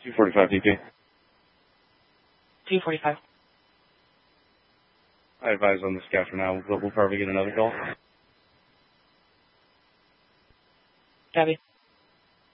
245 DP. 245. I advise on the scout for now, but we'll probably get another call. Copy.